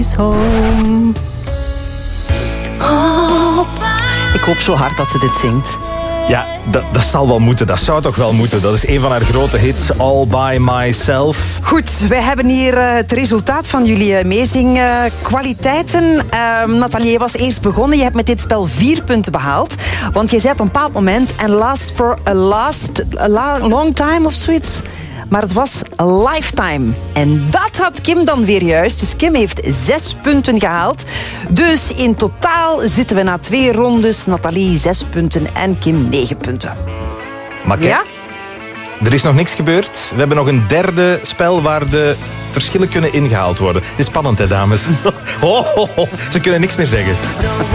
Home. Oh. Ik hoop zo hard dat ze dit zingt. Ja, dat zal wel moeten. Dat zou toch wel moeten. Dat is een van haar grote hits, All By Myself. Goed, wij hebben hier het resultaat van jullie meezingkwaliteiten. Nathalie, je was eerst begonnen. Je hebt met dit spel 4 punten behaald. Want je zei op een bepaald moment... And last for a long time of zoiets... Maar het was a lifetime. En dat had Kim dan weer juist. Dus Kim heeft 6 punten gehaald. Dus in totaal zitten we na 2 rondes. Nathalie 6 punten en Kim 9 punten. Maar kijk, ja? Er is nog niks gebeurd. We hebben nog een derde spel waar de verschillen kunnen ingehaald worden. Het is spannend, hè, dames? Ze kunnen niks meer zeggen.